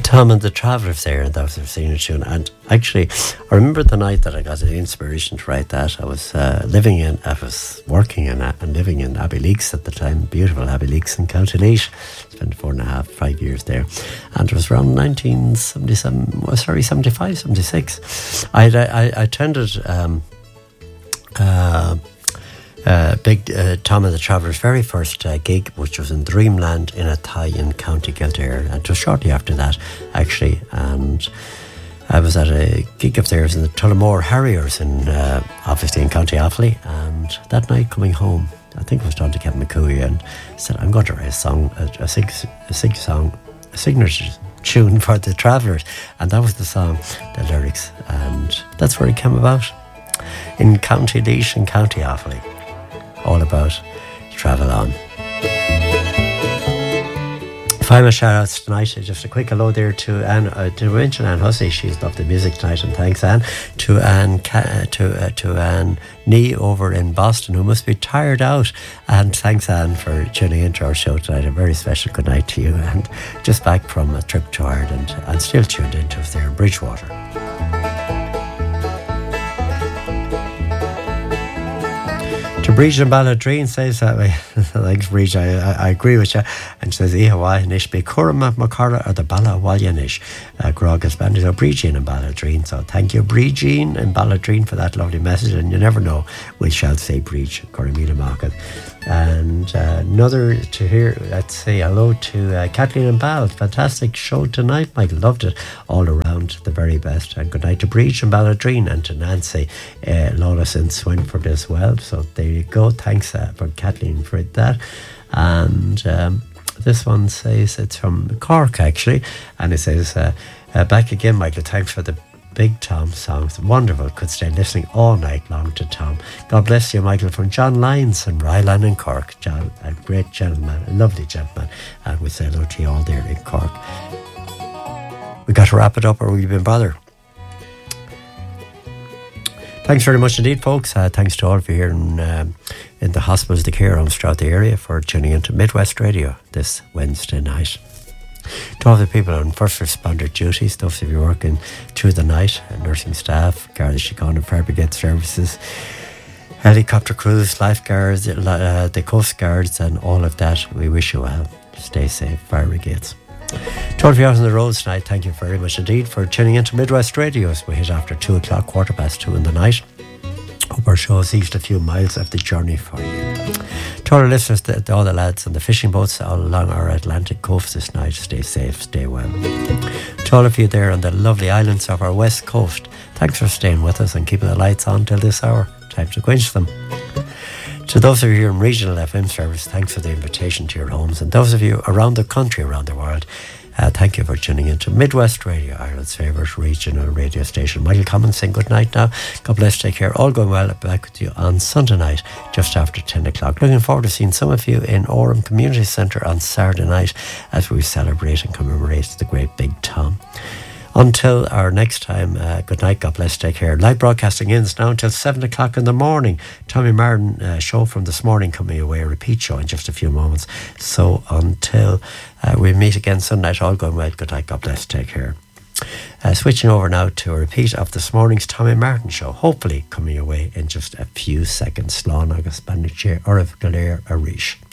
Tom and the Travellers there, and that was their signature tune. And actually, I remember the night that I got the inspiration to write that. I was working in and living in Abbeyleix at the time, beautiful Abbeyleix in County Laois. Spent 5 years there. And it was around 75, 76. I attended Big Tom and the Travellers' very first gig, which was in Dreamland in Athy in County Kildare, and it was shortly after that, actually. And I was at a gig of theirs in the Tullamore Harriers, obviously in County Offaly. And that night, coming home, I think it was done to Kevin McCooey, and said, "I'm going to write a song, a signature tune for the Travellers," and that was the song, the lyrics, and that's where it came about in County Laois and County Offaly. All about Travel On. Final shout-outs tonight. Just a quick hello there to Anne, to mention Anne Hussey. She's loved the music tonight, and thanks, Anne. To Anne, to Anne Nee over in Boston, who must be tired out. And thanks, Anne, for tuning into our show tonight. A very special good night to you. And just back from a trip to Ireland, and still tuned into us there in Bridgewater. To Bridget and Balladreen says that way. Thanks, Bridget. I agree with you. And she says, Ihawa Nish be Kurama Makara or the Bala Walyanish. Grogas Bandit or Bridget and Balladreen. So thank you, Bridget and Balladreen, for that lovely message. And you never know, we shall say Bridget, Coramila Market. And another to hear, let's say hello to Kathleen and Bal. Fantastic show tonight, Mike. Loved it all around. The very best. And good night to Bridget and Balladreen, and to Nancy Lawless in Swinford as well. So there you go. Thanks for Kathleen for that. And this one says it's from Cork, actually, and it says back again, Michael. Thanks for the Big Tom songs. Wonderful. Could stay listening all night long to Tom. God bless you, Michael, from John Lyons and Ryland in Cork. John, a great gentleman, a lovely gentleman, and we say hello to you all there in Cork. We got to wrap it up, or we've been bothered. Thanks very much indeed, folks. Thanks to all of you here in the hospitals, the care homes throughout the area, for tuning into Midwest Radio this Wednesday night. To all the people on first responder duties, those of you working through the night, nursing staff, Garda Síochána, Fire Brigade services, helicopter crews, lifeguards, the coast guards, and all of that, we wish you well. Stay safe, fire brigades. To all of you out on the roads tonight, thank you very much indeed for tuning into Midwest Radio as we hit after 2 o'clock, 2:15 in the night. Hope our show has eased a few miles of the journey for you. To all our listeners, to all the lads on the fishing boats all along our Atlantic coast this night, stay safe, stay well. To all of you there on the lovely islands of our west coast, thanks for staying with us and keeping the lights on till this hour. Time to quench them. To those of you here in regional FM service, thanks for the invitation to your homes. And those of you around the country, around the world, thank you for tuning in to Midwest Radio, Ireland's favourite regional radio station. Michael Commons saying good night now. God bless, take care. All going well. Back with you on Sunday night, just after 10 o'clock. Looking forward to seeing some of you in Orem Community Centre on Saturday night as we celebrate and commemorate the great Big Tom. Until our next time, good night, God bless, take care. Live broadcasting ends now until 7 o'clock in the morning. Tommy Martin show from this morning coming away, a repeat show in just a few moments. So until we meet again Sunday night, all going well, good night, God bless, take care. Switching over now to a repeat of this morning's Tommy Martin show, hopefully coming away in just a few seconds. Slán agus Banachir Orav Galir Arish.